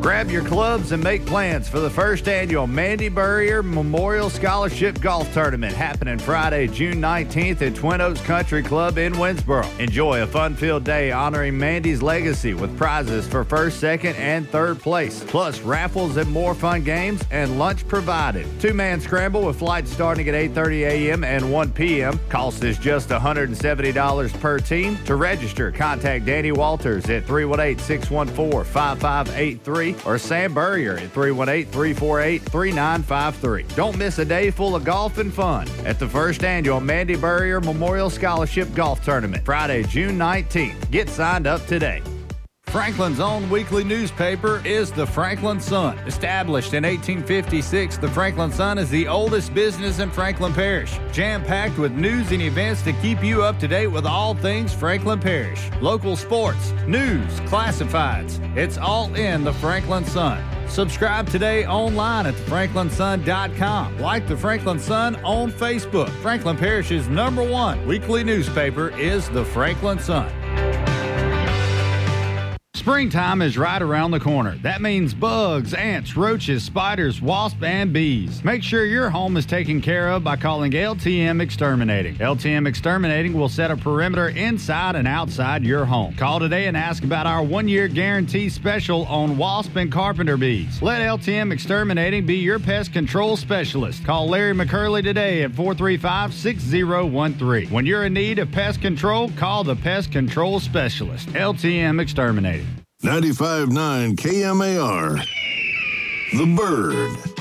Grab your clubs and make plans for the first annual Mandy Burrier Memorial Scholarship Golf Tournament happening Friday, June 19th at Twin Oaks Country Club in Winsboro. Enjoy a fun-filled day honoring Mandy's legacy with prizes for first, second, and third place, plus raffles and more fun games and lunch provided. Two-man scramble with flights starting at 8:30 a.m. and 1 p.m. Cost is just $170 per team. To register, contact Danny Walters at 318-614-5583 or Sam Burrier at 318-348-3953. Don't miss a day full of golf and fun at the first annual Mandy Burrier Memorial Scholarship Golf Tournament, Friday, June 19th. Get signed up today. Franklin's own weekly newspaper is the Franklin Sun. Established in 1856, the Franklin Sun is the oldest business in Franklin Parish. Jam-packed with news and events to keep you up to date with all things Franklin Parish. Local sports, news, classifieds. It's all in the Franklin Sun. Subscribe today online at thefranklinsun.com. Like the Franklin Sun on Facebook. Franklin Parish's #1 weekly newspaper is the Franklin Sun. Springtime is right around the corner. That means bugs, ants, roaches, spiders, wasps, and bees. Make sure your home is taken care of by calling LTM Exterminating. LTM Exterminating will set a perimeter inside and outside your home. Call today and ask about our 1-year guarantee special on wasp and carpenter bees. Let LTM Exterminating be your pest control specialist. Call Larry McCurley today at 435-6013. When you're in need of pest control, call the pest control specialist. LTM Exterminating. 95.9 KMAR. The Bird.